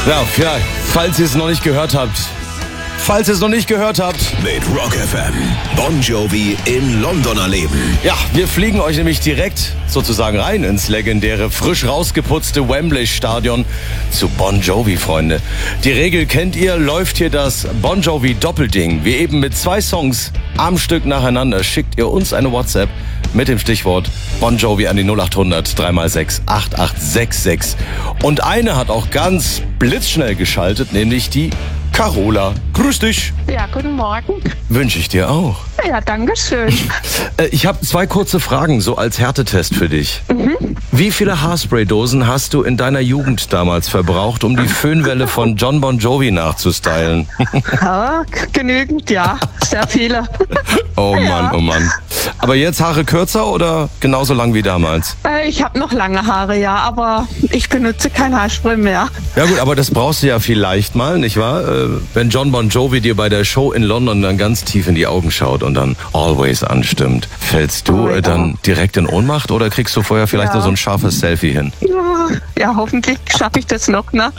Ja, falls ihr es noch nicht gehört habt. Mit Rock FM. Bon Jovi in London erleben. Ja, wir fliegen euch nämlich direkt sozusagen rein ins legendäre, frisch rausgeputzte Wembley-Stadion zu Bon Jovi, Freunde. Die Regel kennt ihr, läuft hier das Bon Jovi Doppelding. Wie eben mit 2 Songs am Stück nacheinander schickt ihr uns eine WhatsApp mit dem Stichwort Bon Jovi an die 0800 3x6 8866. Und eine hat auch ganz blitzschnell geschaltet, nämlich die Carola. Grüß dich. Ja, guten Morgen. Wünsche ich dir auch. Ja, danke schön. Ich habe 2 kurze Fragen, so als Härtetest für dich. Wie viele Haarspray-Dosen hast du in deiner Jugend damals verbraucht, um die Föhnwelle von John Bon Jovi nachzustylen? Ja, genügend, ja. Sehr viele. Oh Mann, oh Mann. Aber jetzt Haare kürzer oder genauso lang wie damals? Ich habe noch lange Haare, ja, aber ich benutze kein Haarspray mehr. Ja gut, aber das brauchst du ja vielleicht mal, nicht wahr? Wenn John Bon Jovi dir bei der Show in London dann ganz tief in die Augen schaut und dann Always anstimmt, fällst du dann direkt in Ohnmacht oder kriegst du vorher vielleicht nur so ein scharfes Selfie hin? Ja, hoffentlich schaffe ich das noch, ne?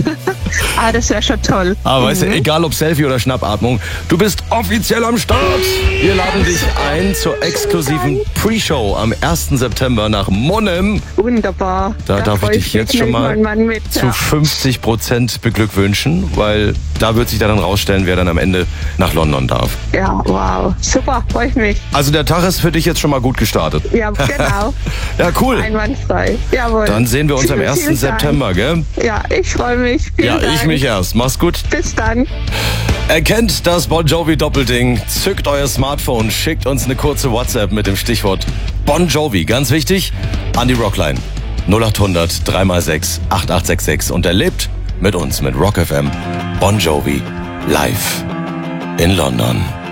Das wäre schon toll. Aber weißt du, egal ob Selfie oder Schnappatmung, du bist offiziell am Start. Wir laden dich ein zur exklusiven Pre-Show am 1. September nach Monnem. Wunderbar. Da darf ich dich jetzt schon mal zu 50% beglückwünschen, weil da wird sich dann rausstellen, wer dann am Ende nach London darf. Ja, wow. Super, freue ich mich. Also der Tag ist für dich jetzt schon mal gut gestartet. Ja, genau. Ja, cool. Einwandfrei. Jawohl. Dann sehen wir uns am 1. Vielen Dank. September, gell? Ja, ich freue mich. Vielen Dank. Ich mich erst. Mach's gut. Bis dann. Erkennt das Bon Jovi Doppelding, zückt euer Smartphone, schickt uns eine kurze WhatsApp mit dem Stichwort Bon Jovi. Ganz wichtig, an die Rockline 0800 3x6 8866 und erlebt mit uns, mit Rock FM, Bon Jovi live in London.